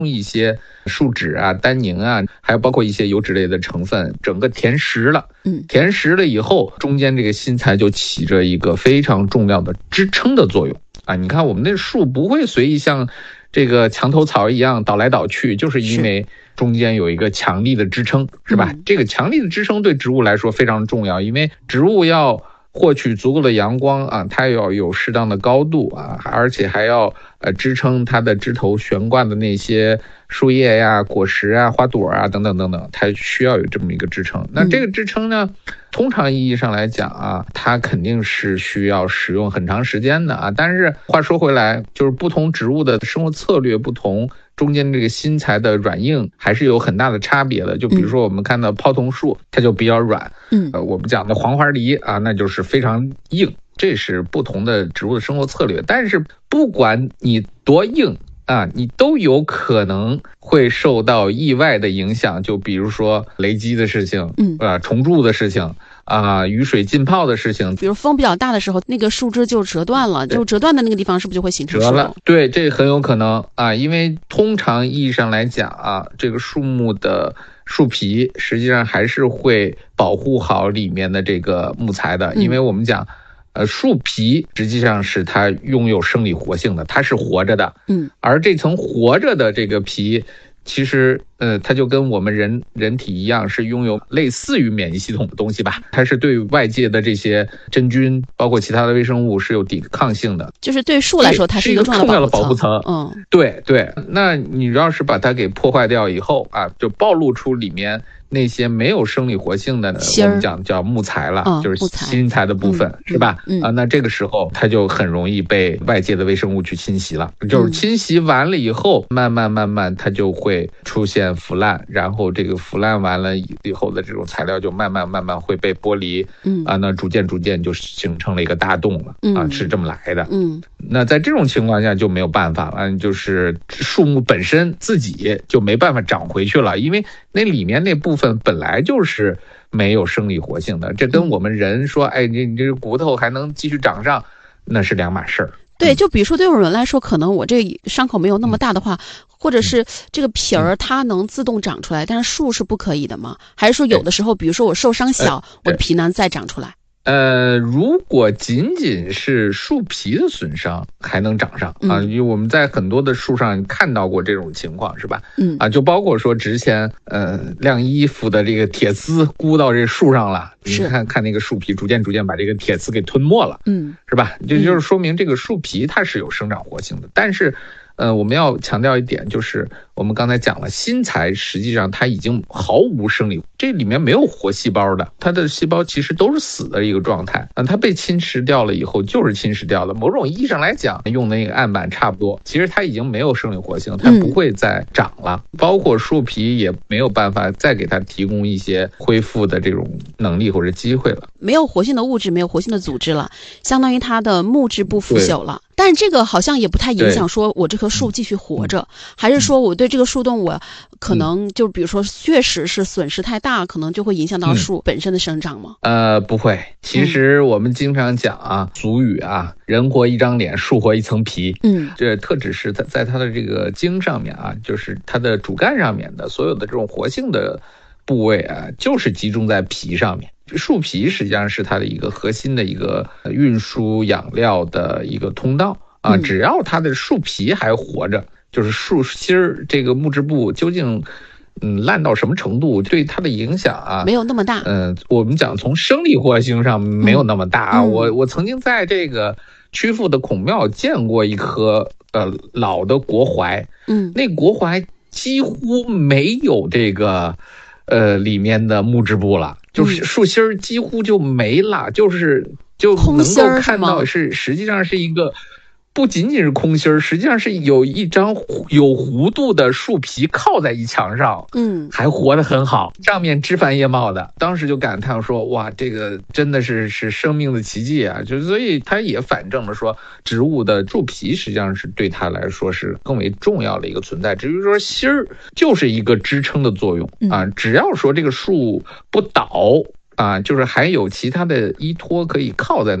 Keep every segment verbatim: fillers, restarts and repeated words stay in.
一些树脂啊、单宁啊，还有包括一些油脂类的成分，整个填实了。 嗯， 填实了以后，中间这个心材就起着一个非常重要的支撑的作用啊！你看我们那树不会随意像这个墙头草一样倒来倒去，就是因为中间有一个强力的支撑，是吧？ 嗯、 这个强力的支撑对植物来说非常重要，因为植物要获取足够的阳光啊，它要有适当的高度啊，而且还要呃支撑它的枝头悬挂的那些树叶呀、果实啊、花朵啊等等等等，它需要有这么一个支撑。那这个支撑呢，嗯、通常意义上来讲啊，它肯定是需要使用很长时间的啊。但是话说回来，就是不同植物的生活策略不同，中间这个心材的软硬还是有很大的差别的。就比如说我们看到泡桐树，它就比较软，嗯，呃，我们讲的黄花梨啊，那就是非常硬。这是不同的植物的生活策略，但是不管你多硬啊，你都有可能会受到意外的影响。就比如说雷击的事情，嗯，啊，虫蛀的事情。啊，雨水浸泡的事情， 比如风比较大的时候，那个树枝就折断了，就折断的那个地方是不是就会形成折了？对，这很有可能啊，因为通常意义上来讲啊，这个树木的树皮实际上还是会保护好里面的这个木材的，因为我们讲，呃，树皮实际上是它拥有生理活性的，它是活着的，嗯，而这层活着的这个皮。其实，呃，它就跟我们人人体一样，是拥有类似于免疫系统的东西吧？它是对外界的这些真菌，包括其他的微生物是有抵抗性的。 就是对树来说，它是一个重要的保护层。嗯，对对。那你要是把它给破坏掉以后啊，就暴露出里面那些没有生理活性的，我们讲叫木材了， 嗯、 就是心材的部分，嗯、是吧？嗯、啊，那这个时候它就很容易被外界的微生物去侵袭了。就是侵袭完了以后，嗯、慢慢慢慢它就会出现腐烂，然后这个腐烂完了以后的这种材料就慢慢慢慢会被剥离，嗯啊，那逐渐逐渐就形成了一个大洞了，嗯、啊，是这么来的。嗯，那在这种情况下就没有办法了，就是树木本身自己就没办法长回去了，因为那里面那部分本来就是没有生理活性的，这跟我们人说，哎，你你这骨头还能继续长上，那是两码事儿。 对，就比如说对我们来说，可能我这伤口没有那么大的话，嗯、或者是这个皮儿它能自动长出来，但是树是不可以的吗？还是说有的时候，比如说我受伤小，我的皮囊再长出来？ 呃，如果仅仅是树皮的损伤还能长上啊，因为我们在很多的树上看到过这种情况，是吧？嗯啊，就包括说之前呃晾衣服的这个铁丝箍到这树上了，你看看那个树皮逐渐逐渐把这个铁丝给吞没了，嗯，是吧？这就是说明这个树皮它是有生长活性的，但是。呃，我们要强调一点，就是我们刚才讲了，心材实际上它已经毫无生理，这里面没有活细胞的，它的细胞其实都是死的一个状态。嗯，它被侵蚀掉了以后就是侵蚀掉了。某种意义上来讲，用的那个案板差不多，其实它已经没有生理活性，它不会再长了。嗯、包括树皮也没有办法再给它提供一些恢复的这种能力或者机会了。 没有活性的物质，没有活性的组织了，相当于它的木质不腐朽了。但是这个好像也不太影响说我这棵树继续活着，还是说我对这个树洞我可能就比如说确实是损失太大，可能就会影响到树本身的生长吗？ 嗯、呃，不会。其实我们经常讲啊，俗语啊，人活一张脸，树活一层皮。嗯，这特指是在在它的这个茎上面啊，就是它的主干上面的所有的这种活性的部位啊，就是集中在皮上面。树皮实际上是它的一个核心的一个运输养料的一个通道啊，只要它的树皮还活着，就是树芯儿这个木质部究竟嗯烂到什么程度，对它的影响啊没有那么大。 嗯、呃，我们讲从生理活性上没有那么大啊。嗯、我我曾经在这个曲阜的孔庙见过一棵呃老的国槐，嗯，那国槐几乎没有这个呃里面的木质部了。就是树芯儿几乎就没了，嗯、就是就能够看到是实际上是一个不仅仅是空心儿，实际上是有一张有弧度的树皮靠在一墙上，嗯，还活得很好，上面枝繁叶茂的。当时就感叹说，哇，这个真的是是生命的奇迹啊！就所以它也反证了说，植物的树皮实际上是对它来说是更为重要的一个存在。至于说芯儿，就是一个支撑的作用啊，只要说这个树不倒啊，就是还有其他的依托可以靠在那儿。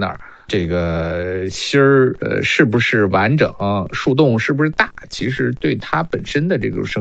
这个芯儿呃是不是完整，树洞是不是大，其实对它本身的这个生